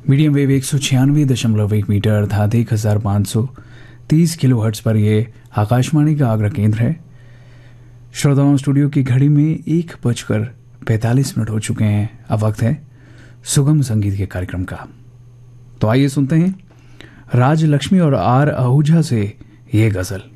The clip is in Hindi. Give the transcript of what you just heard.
मीडियम वेव 196.1 मीटर अर्थात 1530 किलो हर्ट्ज पर यह आकाशवाणी का आगरा केंद्र है। श्रोताओं, स्टूडियो की घड़ी में 1:45 हो चुके हैं। अब वक्त है सुगम संगीत के कार्यक्रम का। तो आइए सुनते हैं राज लक्ष्मी और आर आहूजा से ये गजल।